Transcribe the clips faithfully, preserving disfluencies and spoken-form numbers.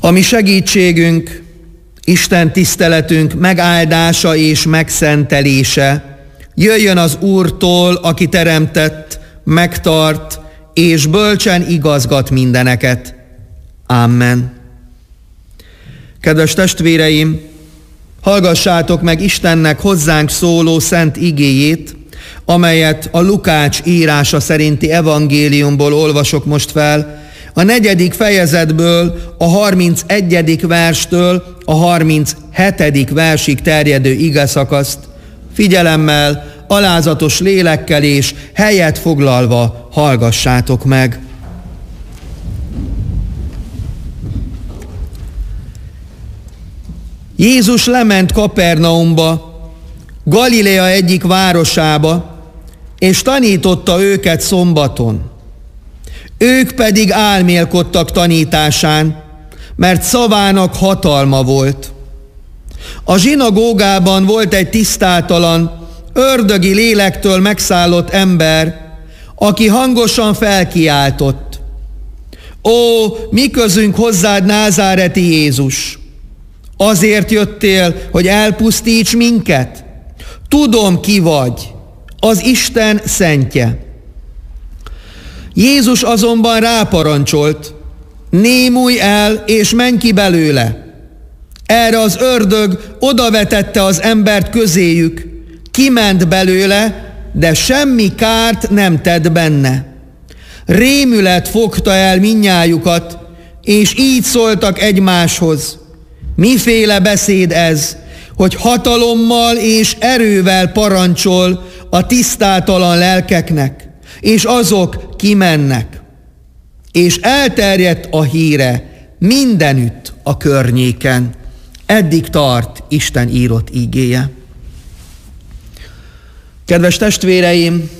A mi segítségünk, Isten tiszteletünk megáldása és megszentelése jöjjön az Úrtól, aki teremtett, megtart és bölcsen igazgat mindeneket. Amen. Kedves testvéreim, hallgassátok meg Istennek hozzánk szóló szent igéjét, amelyet a Lukács írása szerinti evangéliumból olvasok most fel, a negyedik fejezetből a harmincegyedik verstől a harminchetedik versig terjedő igeszakaszt figyelemmel, alázatos lélekkel és helyet foglalva hallgassátok meg. Jézus lement Kapernaumba, Galilea egyik városába, és tanította őket szombaton. Ők pedig álmélkodtak tanításán, mert szavának hatalma volt. A zsinagógában volt egy tisztátalan, ördögi lélektől megszállott ember, aki hangosan felkiáltott: Ó, mi közünk hozzád, názáreti Jézus? Azért jöttél, hogy elpusztíts minket? Tudom, ki vagy, az Isten szentje. Jézus azonban ráparancsolt: némulj el, és menj ki belőle. Erre az ördög odavetette az embert közéjük, kiment belőle, de semmi kárt nem tett benne. Rémület fogta el mindnyájukat, és így szóltak egymáshoz: miféle beszéd ez, hogy hatalommal és erővel parancsol a tisztátalan lelkeknek, és azok kimennek. És elterjedt a híre mindenütt a környéken. Eddig tart Isten írott ígéje. Kedves testvéreim,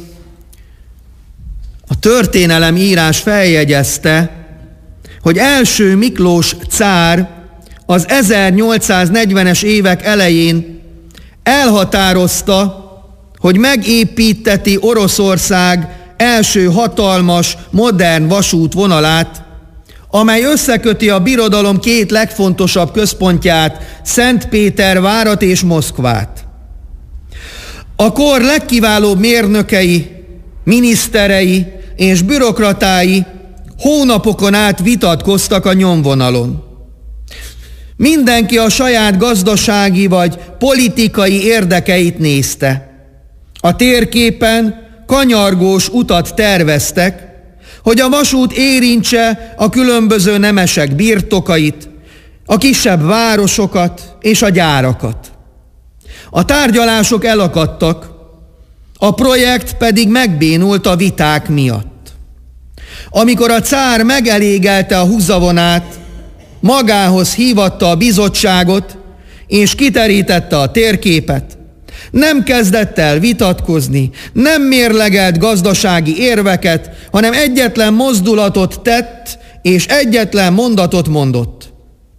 a történelem írás feljegyezte, hogy első Miklós cár az ezernyolcszáznegyvenes évek elején elhatározta, hogy megépíteti Oroszország első hatalmas, modern vasútvonalát, amely összeköti a birodalom két legfontosabb központját, Szentpétervárat és Moszkvát. A kor legkiválóbb mérnökei, miniszterei és bürokratái hónapokon át vitatkoztak a nyomvonalon. Mindenki a saját gazdasági vagy politikai érdekeit nézte. A térképen kanyargós utat terveztek, hogy a vasút érintse a különböző nemesek birtokait, a kisebb városokat és a gyárakat. A tárgyalások elakadtak, a projekt pedig megbénult a viták miatt. Amikor a cár megelégelte a húzavonát, magához hívatta a bizottságot, és kiterítette a térképet. Nem kezdett el vitatkozni, nem mérlegelt gazdasági érveket, hanem egyetlen mozdulatot tett, és egyetlen mondatot mondott.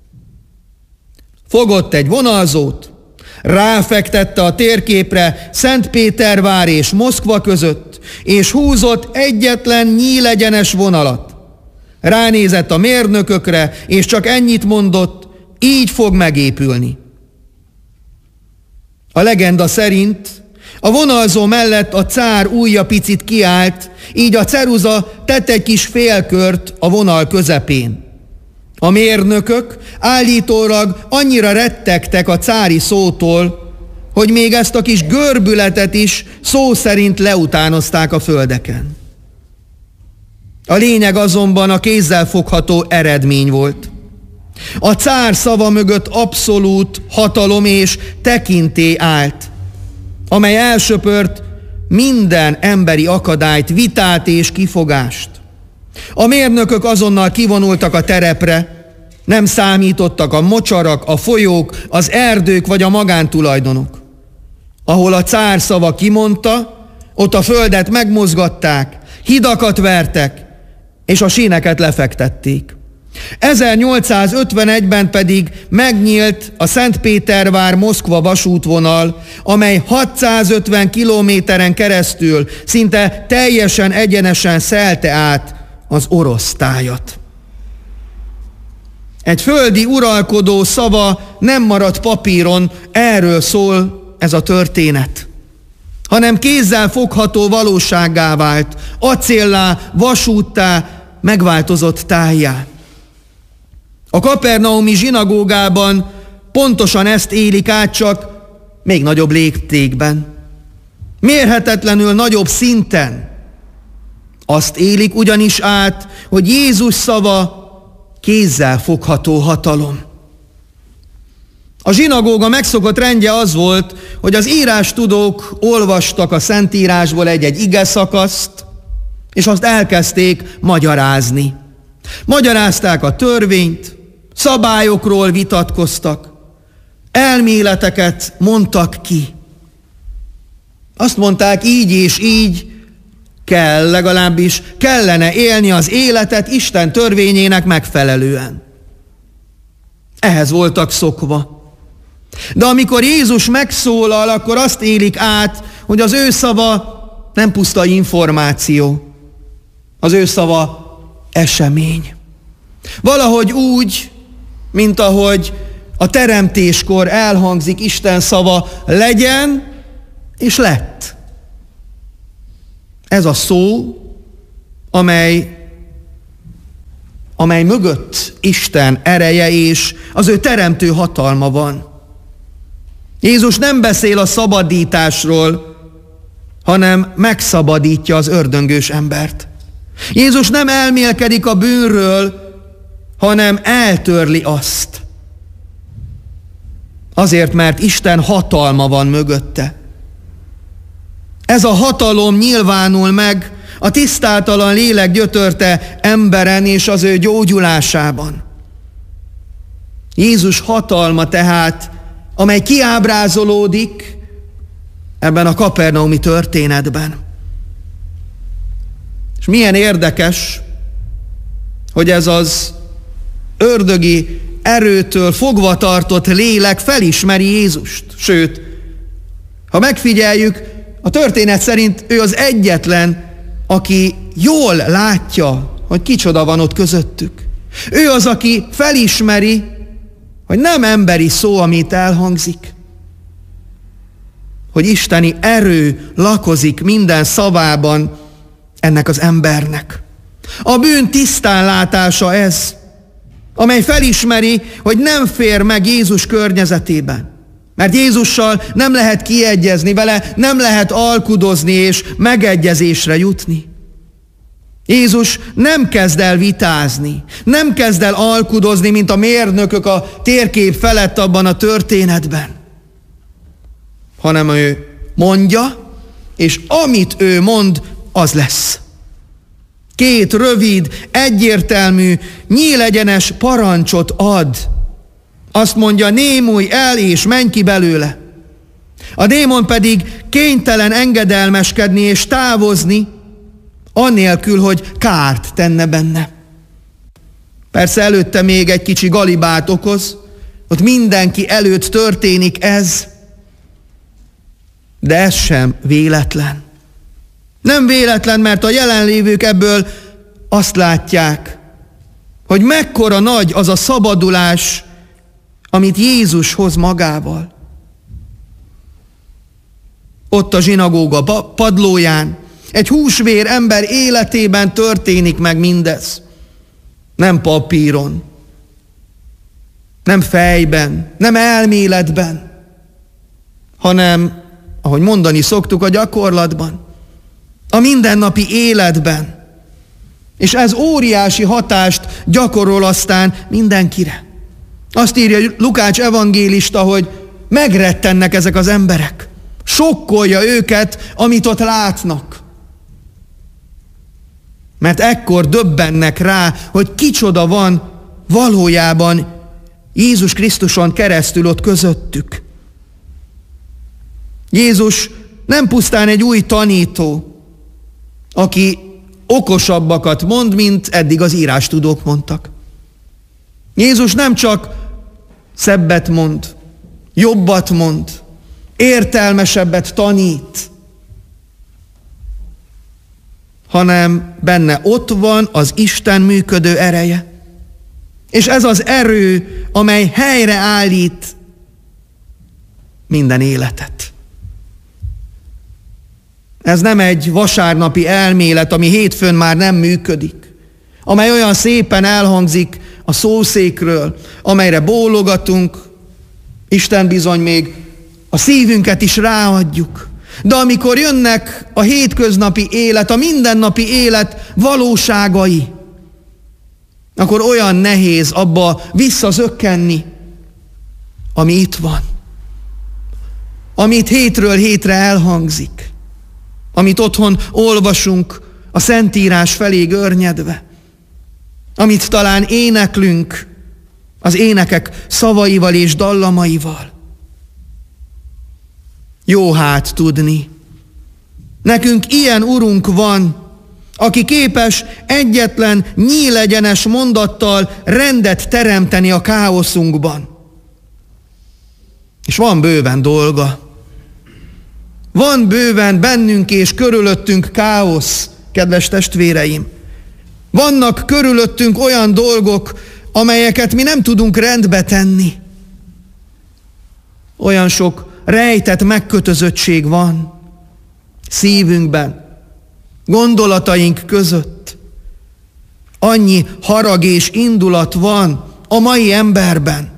Fogott egy vonalzót, ráfektette a térképre Szentpétervár és Moszkva között, és húzott egyetlen nyílegyenes vonalat. Ránézett a mérnökökre, és csak ennyit mondott: így fog megépülni. A legenda szerint a vonalzó mellett a cár ujja picit kiállt, így a ceruza tett egy kis félkört a vonal közepén. A mérnökök állítólag annyira rettegtek a cári szótól, hogy még ezt a kis görbületet is szó szerint leutánozták a földeken. A lényeg azonban a kézzelfogható eredmény volt. A cár szava mögött abszolút hatalom és tekintély állt, amely elsöpört minden emberi akadályt, vitát és kifogást. A mérnökök azonnal kivonultak a terepre, nem számítottak a mocsarak, a folyók, az erdők vagy a magántulajdonok. Ahol a cár szava kimondta, ott a földet megmozgatták, hidakat vertek, és a síneket lefektették. ezernyolcszázötvenegyben pedig megnyílt a Szentpétervár-Moszkva vasútvonal, amely hatszázötven kilométeren keresztül szinte teljesen egyenesen szelte át az orosz tájat. Egy földi uralkodó szava nem maradt papíron, erről szól ez a történet, hanem kézzel fogható valósággá vált, acéllá, vasúttá, megváltozott tájjá. A kapernaumi zsinagógában pontosan ezt élik át, csak még nagyobb léptékben, mérhetetlenül nagyobb szinten. Azt élik ugyanis át, hogy Jézus szava kézzel fogható hatalom. A zsinagóga megszokott rendje az volt, hogy az írástudók olvastak a Szentírásból egy-egy igeszakaszt, és azt elkezdték magyarázni. Magyarázták a törvényt, szabályokról vitatkoztak, elméleteket mondtak ki. Azt mondták, így és így kell, legalábbis kellene élni az életet Isten törvényének megfelelően. Ehhez voltak szokva. De amikor Jézus megszólal, akkor azt élik át, hogy az ő szava nem puszta információ. Az ő szava esemény. Valahogy úgy, mint ahogy a teremtéskor elhangzik Isten szava, legyen és lett. Ez a szó, amely, amely mögött Isten ereje és az ő teremtő hatalma van. Jézus nem beszél a szabadításról, hanem megszabadítja az ördöngős embert. Jézus nem elmélkedik a bűnről, hanem eltörli azt. Azért, mert Isten hatalma van mögötte. Ez a hatalom nyilvánul meg a tisztátalan lélek gyötörte emberen és az ő gyógyulásában. Jézus hatalma tehát, amely kiábrázolódik ebben a kapernaumi történetben. És milyen érdekes, hogy ez az ördögi erőtől fogva tartott lélek felismeri Jézust. Sőt, ha megfigyeljük, a történet szerint ő az egyetlen, aki jól látja, hogy kicsoda van ott közöttük. Ő az, aki felismeri, hogy nem emberi szó, amit elhangzik, hogy isteni erő lakozik minden szavában ennek az embernek. A bűn tisztánlátása ez, amely felismeri, hogy nem fér meg Jézus környezetében. Mert Jézussal nem lehet kiegyezni, vele nem lehet alkudozni és megegyezésre jutni. Jézus nem kezd el vitázni, nem kezd el alkudozni, mint a mérnökök a térkép felett abban a történetben, hanem ő mondja, és amit ő mond, az lesz. Két rövid, egyértelmű, nyílegyenes parancsot ad. Azt mondja, némulj el és menj ki belőle. A démon pedig kénytelen engedelmeskedni és távozni, annélkül, hogy kárt tenne benne. Persze előtte még egy kicsi galibát okoz, ott mindenki előtt történik ez, de ez sem véletlen. Nem véletlen, mert a jelenlévők ebből azt látják, hogy mekkora nagy az a szabadulás, amit Jézus hoz magával. Ott a zsinagóga padlóján, egy húsvér ember életében történik meg mindez. Nem papíron, nem fejben, nem elméletben, hanem, ahogy mondani szoktuk, a gyakorlatban, a mindennapi életben. És ez óriási hatást gyakorol aztán mindenkire. Azt írja Lukács evangélista, hogy megrettennek ezek az emberek. Sokkolja őket, amit ott látnak. Mert ekkor döbbennek rá, hogy kicsoda van valójában Jézus Krisztuson keresztül ott közöttük. Jézus nem pusztán egy új tanító, aki okosabbakat mond, mint eddig az írástudók mondtak. Jézus nem csak szebbet mond, jobbat mond, értelmesebbet tanít, hanem benne ott van az Isten működő ereje. És ez az erő, amely helyreállít minden életet. Ez nem egy vasárnapi elmélet, ami hétfőn már nem működik, amely olyan szépen elhangzik a szószékről, amelyre bólogatunk, Isten bizony még a szívünket is ráadjuk. De amikor jönnek a hétköznapi élet, a mindennapi élet valóságai, akkor olyan nehéz abba visszazökkenni, ami itt van. Amit hétről hétre elhangzik, amit otthon olvasunk a Szentírás felé görnyedve, amit talán éneklünk az énekek szavaival és dallamaival. Jó hát tudni, nekünk ilyen Urunk van, aki képes egyetlen nyílegyenes mondattal rendet teremteni a káoszunkban. És van bőven dolga. Van bőven bennünk és körülöttünk káosz, kedves testvéreim. Vannak körülöttünk olyan dolgok, amelyeket mi nem tudunk rendbe tenni. Olyan sok rejtett megkötözöttség van szívünkben, gondolataink között. Annyi harag és indulat van a mai emberben.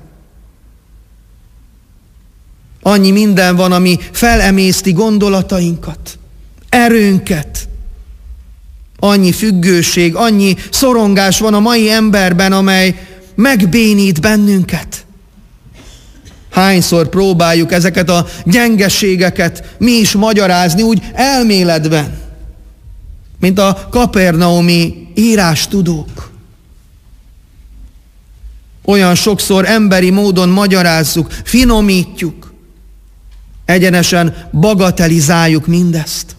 Annyi minden van, ami felemészti gondolatainkat, erőnket. Annyi függőség, annyi szorongás van a mai emberben, amely megbénít bennünket. Hányszor próbáljuk ezeket a gyengeségeket mi is magyarázni úgy elméletben, mint a kapernaumi írástudók. Olyan sokszor emberi módon magyarázzuk, finomítjuk, egyenesen bagatelizáljuk mindezt.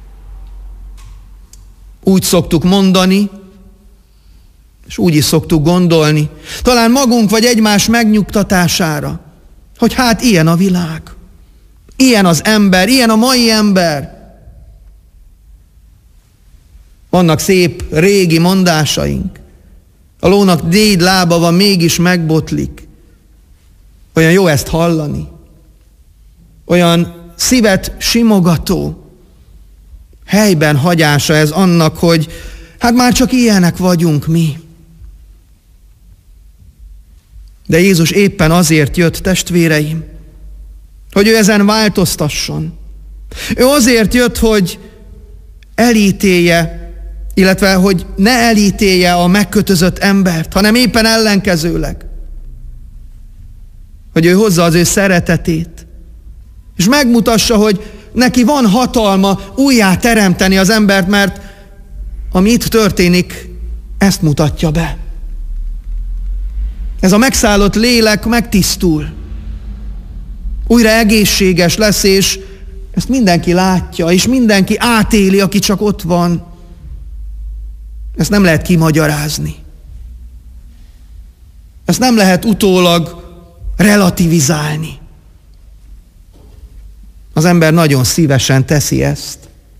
Úgy szoktuk mondani, és úgy is szoktuk gondolni, talán magunk vagy egymás megnyugtatására, hogy hát ilyen a világ, ilyen az ember, ilyen a mai ember. Vannak szép régi mondásaink. A lónak négy lába van, mégis megbotlik. Olyan jó ezt hallani. Olyan szívet simogató helyben hagyása ez annak, hogy hát már csak ilyenek vagyunk mi. De Jézus éppen azért jött, testvéreim, hogy ő ezen változtasson. Ő azért jött, hogy elítélje, illetve hogy ne elítélje a megkötözött embert, hanem éppen ellenkezőleg. Hogy ő hozza az ő szeretetét, és megmutassa, hogy neki van hatalma újjá teremteni az embert, mert ami itt történik, ezt mutatja be. Ez a megszállott lélek megtisztul. Újra egészséges lesz, és ezt mindenki látja, és mindenki átéli, aki csak ott van. Ezt nem lehet kimagyarázni. Ezt nem lehet utólag relativizálni. Az ember nagyon szívesen teszi ezt.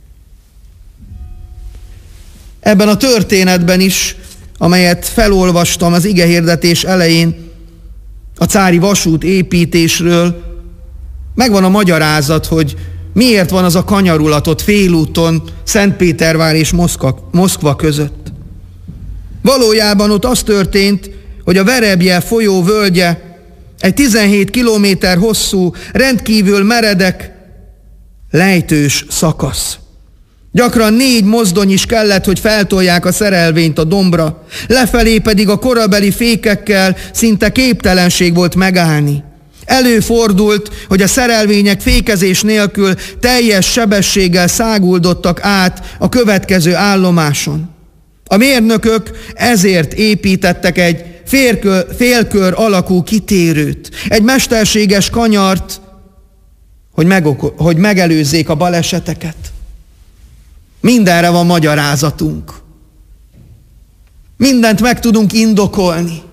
Ebben a történetben is, amelyet felolvastam az igehirdetés elején, a cári vasút építésről, megvan a magyarázat, hogy miért van az a kanyarulatot félúton Szentpétervár és Moszkva, Moszkva között. Valójában ott az történt, hogy a Verebje folyó völgye egy tizenhét kilométer hosszú, rendkívül meredek, lejtős szakasz. Gyakran négy mozdony is kellett, hogy feltolják a szerelvényt a dombra, lefelé pedig a korabeli fékekkel szinte képtelenség volt megállni. Előfordult, hogy a szerelvények fékezés nélkül teljes sebességgel száguldottak át a következő állomáson. A mérnökök ezért építettek egy félkör, félkör alakú kitérőt, egy mesterséges kanyart, hogy, megoko- hogy megelőzzék a baleseteket. Mindenre van magyarázatunk. Mindent meg tudunk indokolni.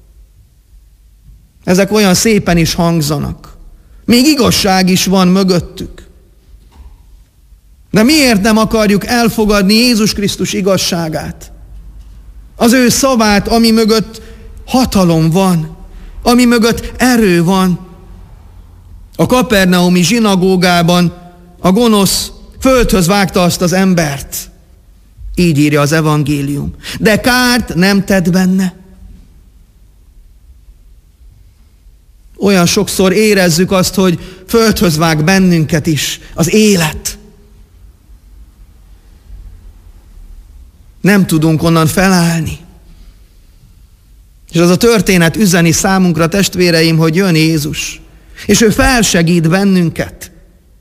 Ezek olyan szépen is hangzanak. Még igazság is van mögöttük. De miért nem akarjuk elfogadni Jézus Krisztus igazságát? Az ő szavát, ami mögött hatalom van, ami mögött erő van. A kapernaumi zsinagógában a gonosz földhöz vágta azt az embert. Így írja az evangélium. De kárt nem tett benne. Olyan sokszor érezzük azt, hogy földhöz vág bennünket is az élet. Nem tudunk onnan felállni. És az a történet üzeni számunkra, testvéreim, hogy jön Jézus, és ő felsegít bennünket.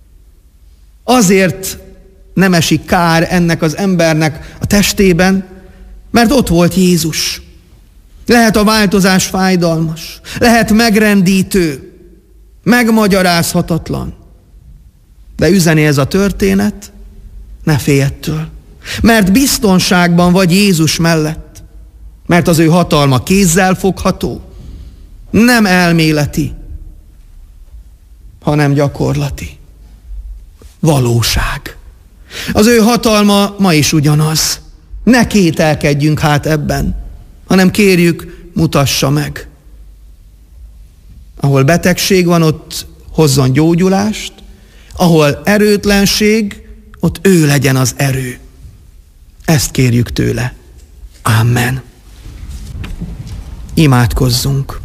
Azért nem esik kár ennek az embernek a testében, mert ott volt Jézus. Lehet a változás fájdalmas, lehet megrendítő, megmagyarázhatatlan. De üzeni ez a történet, ne félj ettől, mert biztonságban vagy Jézus mellett, mert az ő hatalma kézzel fogható, nem elméleti, hanem gyakorlati. Valóság. Az ő hatalma ma is ugyanaz. Ne kételkedjünk hát ebben, hanem kérjük, mutassa meg. Ahol betegség van, ott hozzon gyógyulást, ahol erőtlenség, ott ő legyen az erő. Ezt kérjük tőle. Amen. Imádkozzunk.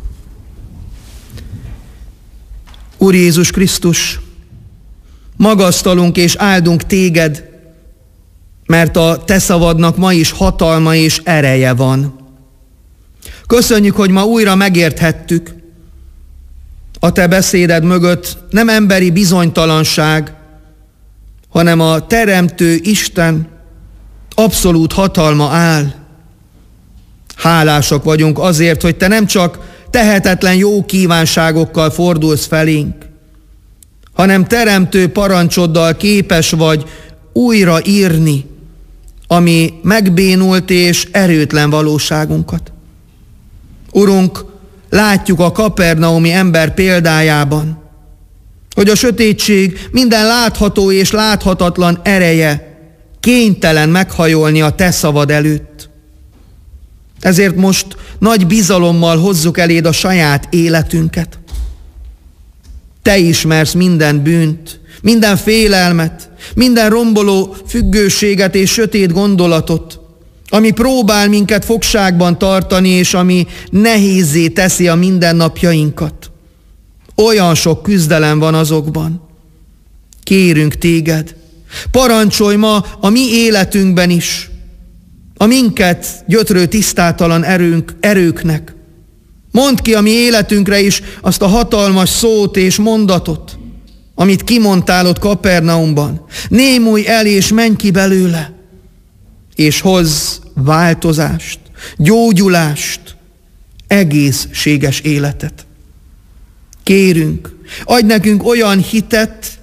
Úr Jézus Krisztus, magasztalunk és áldunk téged, mert a te szavadnak ma is hatalma és ereje van. Köszönjük, hogy ma újra megérthettük, a te beszéded mögött nem emberi bizonytalanság, hanem a teremtő Isten abszolút hatalma áll. Hálásak vagyunk azért, hogy te nem csak tehetetlen jó kívánságokkal fordulsz felénk, hanem teremtő parancsoddal képes vagy újra írni, ami megbénult és erőtlen valóságunkat. Urunk, látjuk a kapernaumi ember példájában, hogy a sötétség minden látható és láthatatlan ereje kénytelen meghajolni a te szavad előtt. Ezért most nagy bizalommal hozzuk eléd a saját életünket. Te ismersz minden bűnt, minden félelmet, minden romboló függőséget és sötét gondolatot, ami próbál minket fogságban tartani, és ami nehézzé teszi a mindennapjainkat. Olyan sok küzdelem van azokban. Kérünk téged, parancsolj ma a mi életünkben is, a minket gyötrő tisztátalan erőnk, erőknek. Mondd ki a mi életünkre is azt a hatalmas szót és mondatot, amit kimondtál ott Kapernaumban. Némulj el és menj ki belőle, és hozz változást, gyógyulást, egészséges életet. Kérünk, adj nekünk olyan hitet,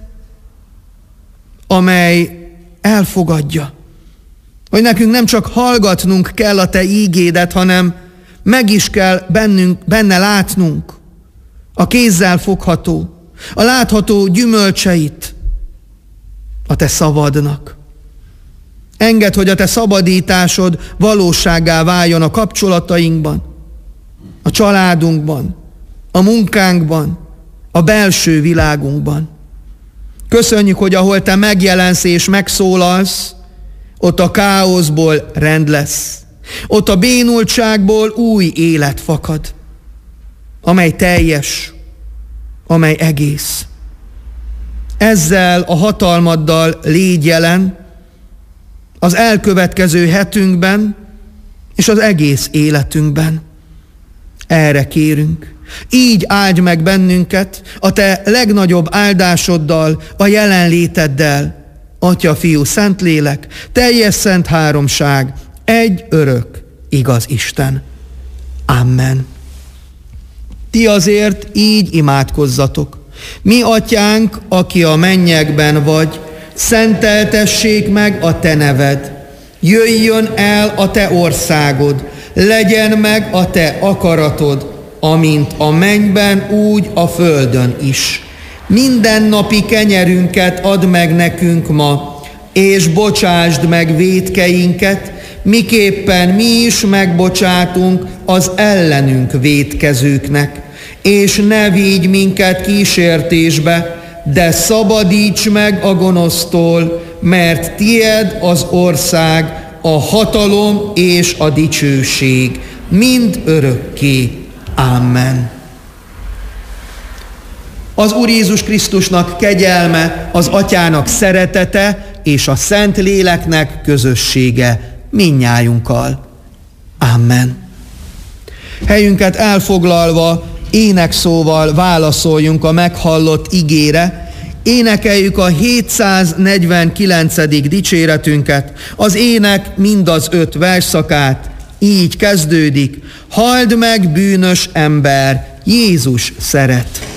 amely elfogadja, hogy nekünk nem csak hallgatnunk kell a te ígédet, hanem meg is kell bennünk, benne látnunk a kézzel fogható, a látható gyümölcseit a te szavadnak. Engedd, hogy a te szabadításod valósággá váljon a kapcsolatainkban, a családunkban, a munkánkban, a belső világunkban. Köszönjük, hogy ahol te megjelensz és megszólalsz, ott a káoszból rend lesz. Ott a bénultságból új élet fakad, amely teljes, amely egész. Ezzel a hatalmaddal légy jelen az elkövetkező hetünkben és az egész életünkben. Erre kérünk. Így áldj meg bennünket a te legnagyobb áldásoddal, a jelenléteddel, Atya, Fiú, Szentlélek, teljes szent háromság, egy örök, igaz Isten. Amen. Ti azért így imádkozzatok. Mi atyánk, aki a mennyekben vagy, szenteltessék meg a te neved. Jöjjön el a te országod, legyen meg a te akaratod, amint a mennyben, úgy a földön is. Mindennapi kenyerünket add meg nekünk ma, és bocsásd meg vétkeinket, miképpen mi is megbocsátunk az ellenünk vétkezőknek, és ne vigy minket kísértésbe, de szabadíts meg a gonosztól, mert tied az ország, a hatalom és a dicsőség, mind örökké. Amen. Az Úr Jézus Krisztusnak kegyelme, az Atyának szeretete és a Szent Léleknek közössége mindnyájunkkal. Amen. Helyünket elfoglalva énekszóval válaszoljunk a meghallott igére, énekeljük a hétszáznegyvenkilencedik dicséretünket, az ének mind az öt versszakát, így kezdődik: halld meg, bűnös ember, Jézus szeret.